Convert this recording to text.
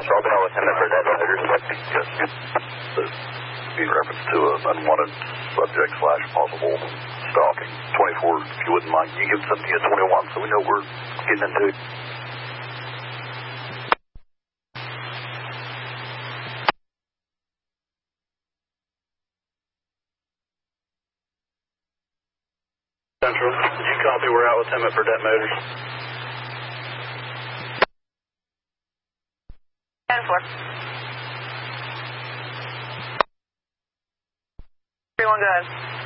I'll be out with him for that matter. Yes, in reference to an unwanted subject / possible stalking. 24, if you wouldn't mind, you give something at 21 so we know we're getting into it. Central, did you copy? We're out with him at Burdett Motors. 10-4. 3-1, go ahead.